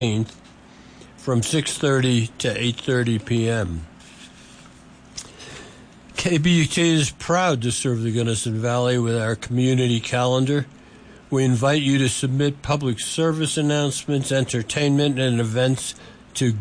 from 6:30 to 8:30 p.m. KBUT is proud to serve the Gunnison Valley with our community calendar. We invite you to submit public service announcements, entertainment, and events to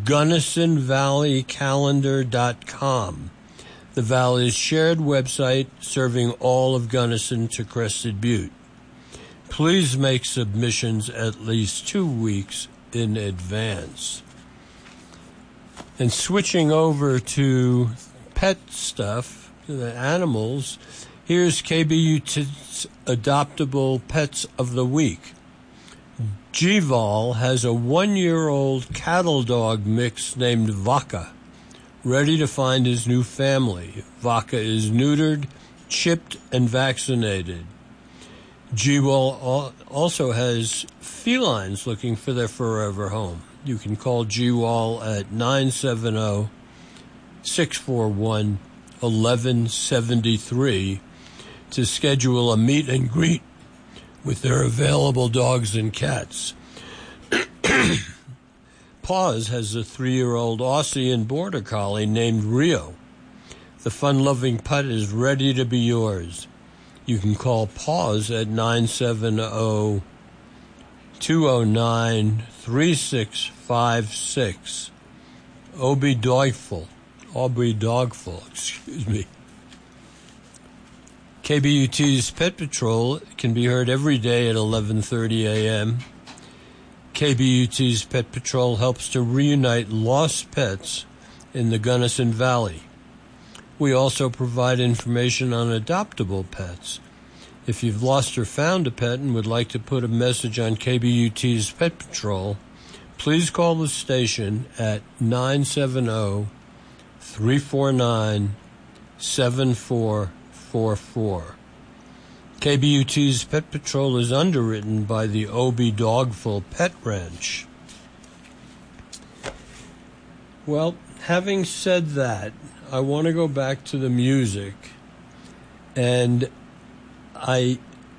GunnisonValleyCalendar.com, the Valley's shared website serving all of Gunnison to Crested Butte. Please make submissions at least 2 weeks in advance. And switching over to pet stuff, the animals, here's KBUT's Adoptable Pets of the Week. Jival has a 1-year-old cattle dog mix named Vaca, ready to find his new family. Vaca is neutered, chipped, and vaccinated. Jival also has felines looking for their forever home. You can call Jival at 970-641-1173 to schedule a meet and greet with their available dogs and cats. Paws has a 3-year-old Aussie and Border Collie named Rio. The fun-loving putt is ready to be yours. You can call Paws at 970-209-3656. Aubrey Dogful, excuse me. KBUT's Pet Patrol can be heard every day at 11:30 a.m. KBUT's Pet Patrol helps to reunite lost pets in the Gunnison Valley. We also provide information on adoptable pets. If you've lost or found a pet and would like to put a message on KBUT's Pet Patrol, please call the station at 970-349-7444. KBUT's Pet Patrol is underwritten by the Obie Dogful Pet Ranch. Well, having said that, I want to go back to the music, and I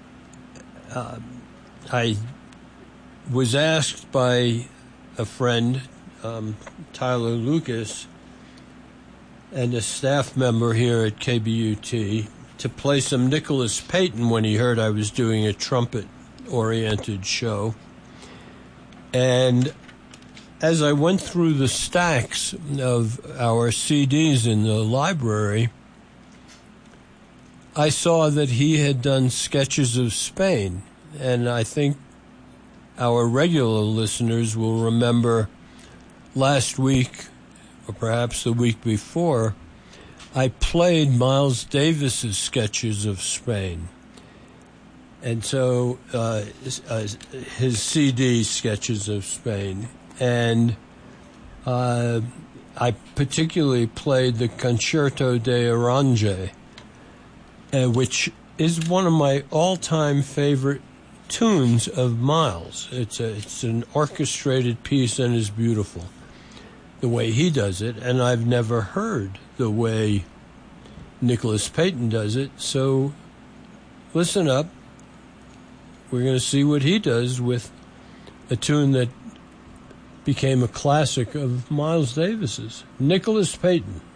was asked by a friend, Tyler Lucas, and a staff member here at KBUT, to play some Nicholas Payton when he heard I was doing a trumpet-oriented show. And as I went through the stacks of our CDs in the library, I saw that he had done sketches of Spain, and I think our regular listeners will remember last week, or perhaps the week before, I played Miles Davis's sketches of Spain. And so his CD, Sketches of Spain. And I particularly played the Concerto de Aranje, which is one of my all-time favorite tunes of Miles. It's an orchestrated piece and is beautiful, the way he does it, and I've never heard the way Nicholas Payton does it, so listen up. We're going to see what he does with a tune that became a classic of Miles Davis's. Nicholas Payton.